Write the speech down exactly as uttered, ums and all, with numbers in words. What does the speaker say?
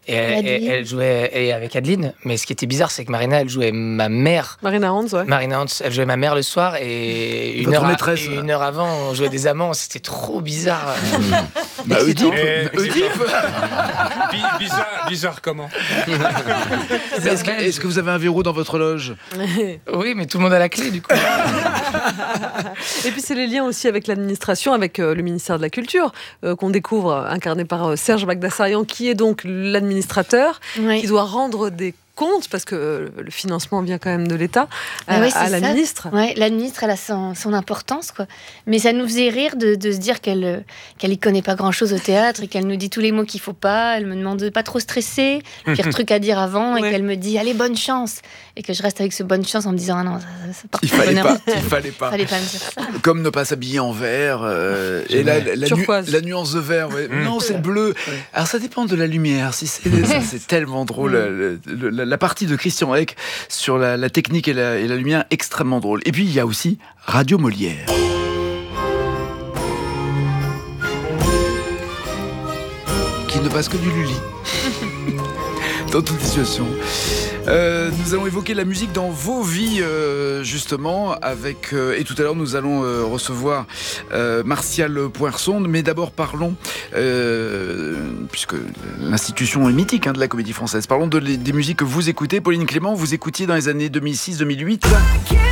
Et elle, et elle jouait et avec Adeline. Mais ce qui était bizarre, c'est que Marina, elle jouait ma mère. Marina Hans, ouais. Marina Hans, elle jouait ma mère le soir et une, heure, maîtresse, à, et une heure avant, on jouait des amants. C'était trop bizarre. Bah, Oedipe, Oedipe. Bizarre, bizarre comment? Est-ce que, est-ce que vous avez un verrou dans votre loge? Oui, mais tout le monde a la clé, du coup. Et puis c'est les liens aussi avec l'administration, avec euh, le ministère de la Culture, euh, qu'on découvre, incarné par euh, Serge Bagdasarian, qui est donc l'administrateur, oui. qui doit rendre des compte, parce que le financement vient quand même de l'État, ah ouais, à la ça. ministre. Ouais, la ministre, elle a son, son importance, quoi. Mais ça nous faisait rire de, de se dire qu'elle qu'elle y connaît pas grand-chose au théâtre et qu'elle nous dit tous les mots qu'il faut pas. Elle me demande de pas trop stresser, pire truc à dire avant, et ouais. qu'elle me dit allez, bonne chance, et que je reste avec ce bonne chance en me disant ah non, ça, ça part il fallait pas, il fallait pas, fallait pas me dire ça. Comme ne pas s'habiller en vert euh, et la, la, la, nu- la nuance de vert. Ouais. Mmh. Non, c'est bleu. Alors ça dépend de la lumière. Si c'est, ça, c'est tellement drôle. Mmh. La, la, la partie de Christian Eck sur la, la technique et la, et la lumière, extrêmement drôle. Et puis il y a aussi Radio Molière. Qui ne passe que du Lully. Dans toute situation. Euh, nous allons évoquer la musique dans vos vies, euh, justement, avec euh, et tout à l'heure nous allons euh, recevoir euh, Martial Poinçon. Mais d'abord parlons, euh, puisque l'institution est mythique hein, de la Comédie Française. Parlons de, des musiques que vous écoutez. Pauline Clément, vous écoutiez dans les années deux mille six deux mille huit.